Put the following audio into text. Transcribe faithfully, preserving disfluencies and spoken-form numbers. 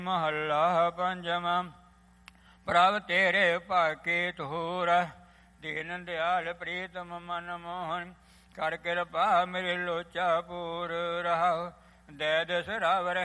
ਮਹੱਲਾ ਪੰਜਵਾਂ। ਪ੍ਰਭ ਤੇਰੇ ਭਾਕੇ ਧੂਰ, ਦੀਨ ਦਿਆਲ ਪ੍ਰੀਤਮ ਮਨ ਮੋਹਨ, ਕਰ ਕਿਰਪਾ ਮੇਰੇ ਲੋਚਾ ਪੂਰ ਰਹਾਉ। ਦੇ ਦਿਸ ਰਵ